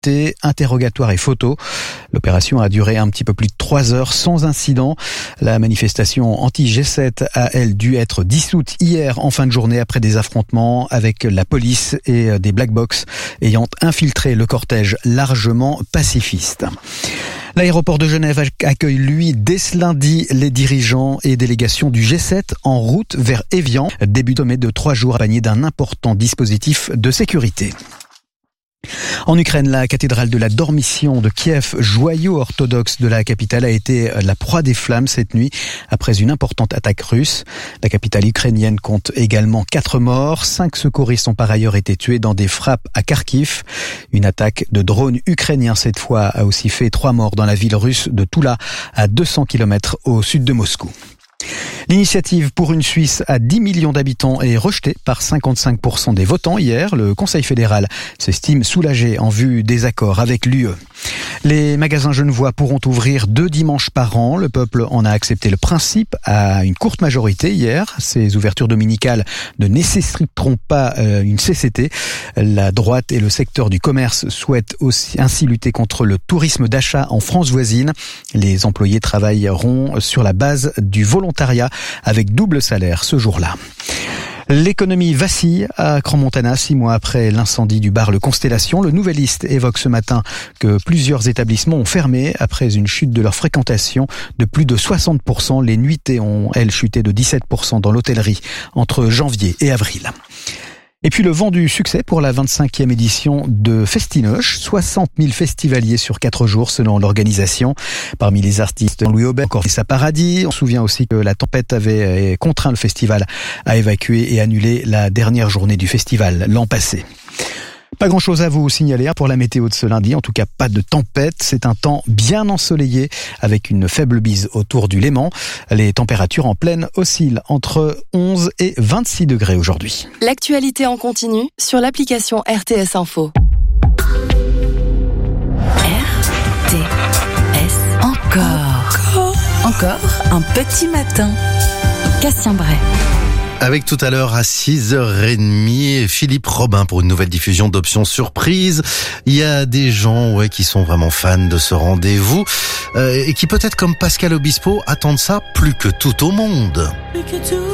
interrogatoire et photos. L'opération a duré un petit peu plus de 3 heures sans incident. La manifestation anti-G7 a, elle, dû être dissoute hier en fin de journée après des affrontements avec la police et des black box ayant infiltré le cortège largement pacifiste. L'aéroport de Genève accueille, lui, dès ce lundi, les dirigeants et délégations du G7 en route vers Évian. Début de sommet de 3 jours accompagné d'un important dispositif de sécurité. En Ukraine, la cathédrale de la Dormition de Kiev, joyau orthodoxe de la capitale, a été la proie des flammes cette nuit après une importante attaque russe. La capitale ukrainienne compte également 4 morts. 5 secouristes ont par ailleurs été tués dans des frappes à Kharkiv. Une attaque de drones ukrainiens cette fois a aussi fait 3 morts dans la ville russe de Toula, à 200 km au sud de Moscou. L'initiative pour une Suisse à 10 millions d'habitants est rejetée par 55% des votants hier. Le Conseil fédéral s'estime soulagé en vue des accords avec l'UE. Les magasins genevois pourront ouvrir 2 dimanches par an. Le peuple en a accepté le principe à une courte majorité hier. Ces ouvertures dominicales ne nécessiteront pas une CCT. La droite et le secteur du commerce souhaitent aussi ainsi lutter contre le tourisme d'achat en France voisine. Les employés travailleront sur la base du volontariat avec double salaire ce jour-là. L'économie vacille à Crans-Montana 6 mois après l'incendie du bar Le Constellation. Le Nouvelliste évoque ce matin que plusieurs établissements ont fermé après une chute de leur fréquentation de plus de 60%. Les nuitées ont, elles, chuté de 17% dans l'hôtellerie entre janvier et avril. Et puis le vent du succès pour la 25e édition de Festinoche. 60 000 festivaliers sur 4 jours selon l'organisation. Parmi les artistes, Louis Aubert, encore Vanessa Paradis. On se souvient aussi que la tempête avait contraint le festival à évacuer et annuler la dernière journée du festival l'an passé. Pas grand-chose à vous signaler pour la météo de ce lundi, en tout cas pas de tempête. C'est un temps bien ensoleillé avec une faible bise autour du Léman. Les températures en plaine oscillent entre 11 et 26 degrés aujourd'hui. L'actualité en continu sur l'application RTS Info. RTS, encore un petit matin. Cassien Bray. Avec tout à l'heure à 6h30, Philippe Robin pour une nouvelle diffusion d'Options Surprise. Il y a des gens qui sont vraiment fans de ce rendez-vous et qui peut-être comme Pascal Obispo attendent ça plus que tout au monde.